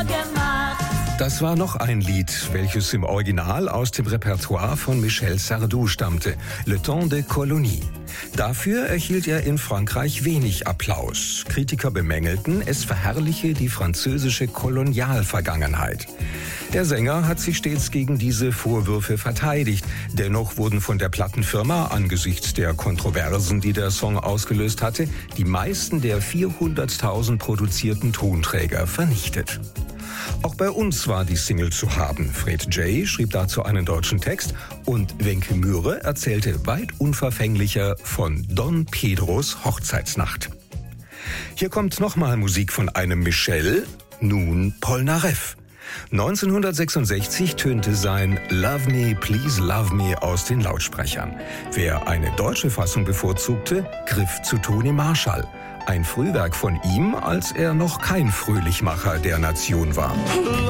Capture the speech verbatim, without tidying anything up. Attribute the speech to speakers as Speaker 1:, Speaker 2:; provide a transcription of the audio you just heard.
Speaker 1: gemacht.
Speaker 2: Das war noch ein Lied, welches im Original aus dem Repertoire von Michel Sardou stammte, Le Temps des Colonies. Dafür erhielt er in Frankreich wenig Applaus. Kritiker bemängelten, es verherrliche die französische Kolonialvergangenheit. Der Sänger hat sich stets gegen diese Vorwürfe verteidigt. Dennoch wurden von der Plattenfirma angesichts der Kontroversen, die der Song ausgelöst hatte, die meisten der vierhunderttausend produzierten Tonträger vernichtet. Auch bei uns war die Single zu haben. Fred J. schrieb dazu einen deutschen Text und Wenke Mühre erzählte weit unverfänglicher von Don Pedros Hochzeitsnacht. Hier kommt nochmal Musik von einem Michel, nun Polnareff. neunzehnhundertsechsundsechzig tönte sein Love Me, Please Love Me aus den Lautsprechern. Wer eine deutsche Fassung bevorzugte, griff zu Toni Marshall. Ein Frühwerk von ihm, als er noch kein Fröhlichmacher der Nation war.